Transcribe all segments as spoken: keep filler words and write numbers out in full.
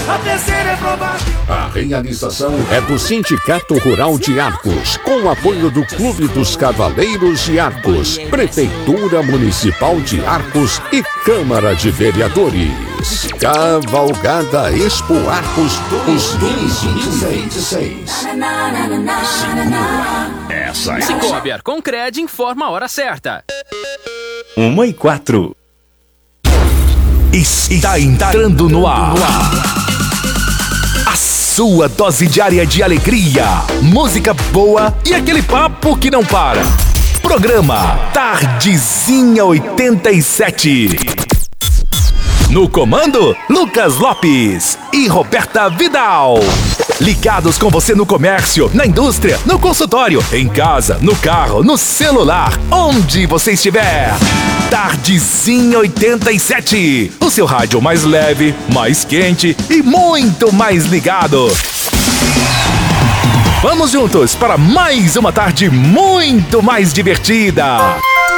a terceira é provável. A realização é do Sindicato Rural de Arcos, com o apoio do Clube dos Cavaleiros de Arcos, Prefeitura Municipal de Arcos e Câmara de Vereadores. Cavalgada Expo Arcos dois mil e vinte e seis. Essa é. Cicobi Arconcred informa a hora certa. Uma e quatro. Está entrando no ar. A sua dose diária de alegria, música boa e aquele papo que não para. Programa Tardezinha oitenta e sete. No comando, Lucas Lopes e Roberta Vidal. Ligados com você no comércio, na indústria, no consultório, em casa, no carro, no celular, onde você estiver. Tardezinha oitenta e sete. O seu rádio mais leve, mais quente e muito mais ligado. Vamos juntos para mais uma tarde muito mais divertida.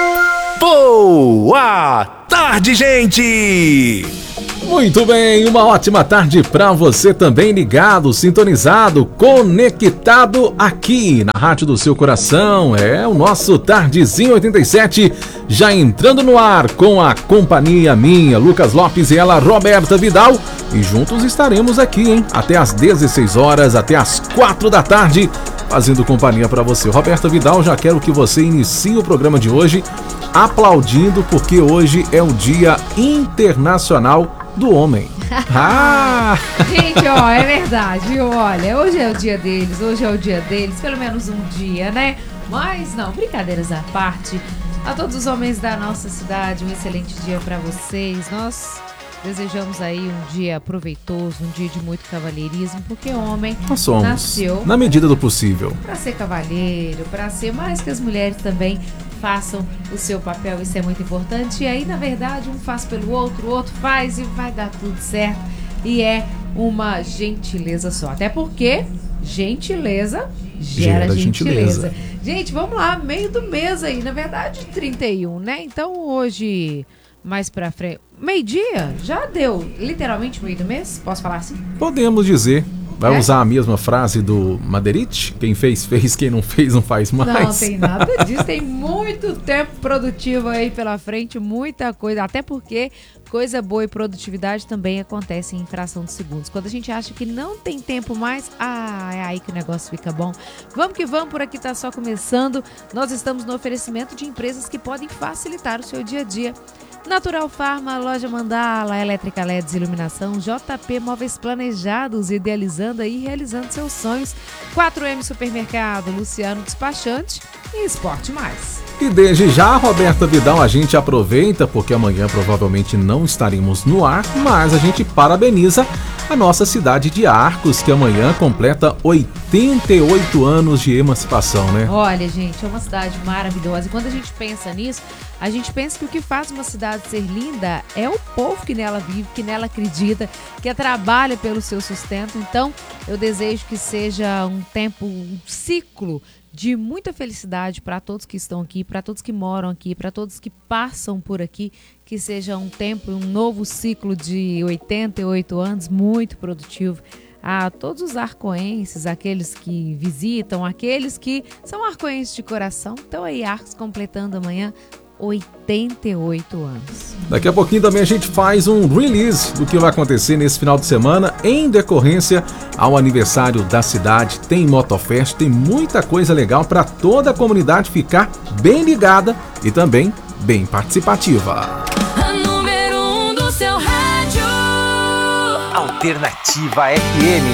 Boa tarde, gente! Muito bem, uma ótima tarde para você também ligado, sintonizado, conectado aqui na Rádio do Seu Coração. É o nosso Tardezinho oitenta e sete, já entrando no ar com a companhia minha, Lucas Lopes, e ela, Roberta Vidal. E juntos estaremos aqui, hein? Até às dezesseis horas, até às quatro da tarde, fazendo companhia para você. Roberta Vidal, já quero que você inicie o programa de hoje aplaudindo, porque hoje é o Dia Internacional do Homem. Ah! Gente, ó, é verdade, viu? Olha, hoje é o dia deles, hoje é o dia deles, pelo menos um dia, né? Mas não, brincadeiras à parte, a todos os homens da nossa cidade, um excelente dia pra vocês. Nós desejamos aí um dia proveitoso, um dia de muito cavalheirismo, porque o homem Nós somos, nasceu na medida do possível, pra ser cavalheiro, pra ser mais que as mulheres também façam o seu papel, isso é muito importante. E aí, na verdade, um faz pelo outro, o outro faz e vai dar tudo certo. E é uma gentileza só. Até porque gentileza gera, gera gentileza. gentileza. Gente, vamos lá, meio do mês aí, na verdade, trinta e um, né? Então, hoje, mais pra frente, meio-dia, já deu literalmente meio do mês? Posso falar assim? Podemos dizer. Vai É? usar a mesma frase do Maderite? Quem fez, fez. Quem não fez, não faz mais. Não tem nada disso. Tem muito tempo produtivo aí pela frente, muita coisa. Até porque coisa boa e produtividade também acontece em fração de segundos. Quando a gente acha que não tem tempo mais, ah, é aí que o negócio fica bom. Vamos que vamos, por aqui tá só começando. Nós estamos no oferecimento de empresas que podem facilitar o seu dia a dia. Natural Farma, Loja Mandala, Elétrica L E Ds, Iluminação, J P Móveis Planejados, idealizando aí e realizando seus sonhos. quatro M Supermercado, Luciano Despachante e Esporte Mais. E desde já, Roberta Vidal, a gente aproveita, porque amanhã provavelmente não estaremos no ar, mas a gente parabeniza a nossa cidade de Arcos, que amanhã completa oitenta e oito anos de emancipação, né? Olha, gente, é uma cidade maravilhosa. E quando a gente pensa nisso, a gente pensa que o que faz uma cidade ser linda é o povo que nela vive, que nela acredita, que trabalha pelo seu sustento. Então, eu desejo que seja um tempo, um ciclo de muita felicidade para todos que estão aqui, para todos que moram aqui, para todos que passam por aqui, que seja um tempo, um novo ciclo de oitenta e oito anos, muito produtivo. A todos os arcoenses, aqueles que visitam, aqueles que são arcoenses de coração, estão aí, Arcos completando amanhã oitenta e oito anos. Daqui a pouquinho também a gente faz um release do que vai acontecer nesse final de semana em decorrência ao aniversário da cidade. Tem Motofest, tem muita coisa legal para toda a comunidade ficar bem ligada e também bem participativa. A número um do seu rádio. Alternativa F M.